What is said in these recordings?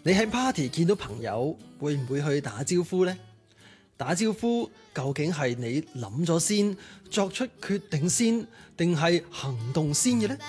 你喺 party 見到朋友，會唔會去打招呼呢？打招呼究竟係你諗咗先，作出決定先，定係行動先嘅呢？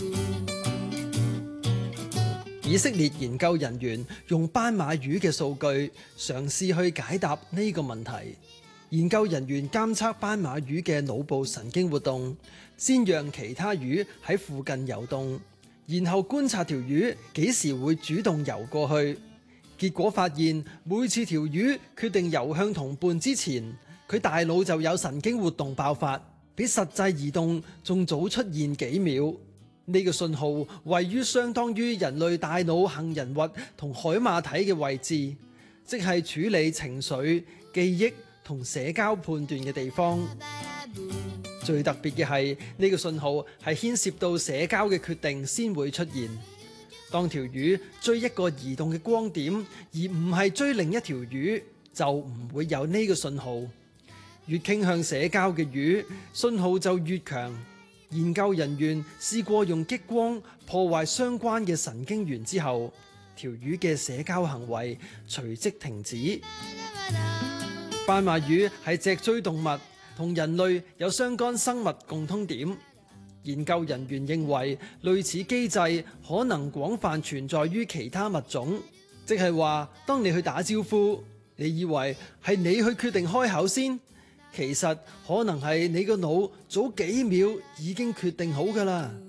以色列研究人員用斑馬魚嘅數據，嘗試去解答呢個問題。研究人員監測斑馬魚嘅腦部神經活動，先讓其他魚喺附近游動，然後觀察條魚幾時會主動游過去。結果發現，每次條魚決定游向同伴之前，佢大腦就有神經活動爆發，比實際移動仲早出現幾秒。呢個信號位於相當於人類大腦杏仁核同海馬體嘅位置，即係處理情緒、記憶同社交判斷嘅地方。最特別嘅係，呢個信號係牽涉到社交嘅決定先會出現。當條魚追一個移動嘅光點，而唔係追另一條魚，就唔會有呢個信號。越傾向社交嘅魚，信號就越強。研究人員試過用激光破壞相關嘅神經元之後，條魚嘅社交行為隨即停止。斑馬魚係脊椎動物，同人類有相干生物共通點。研究人員認為，類似機制可能廣泛存在於其他物種，即係話，當你去打招呼，你以為係你去決定開口先，其實可能係你個腦早幾秒已經決定好㗎喇。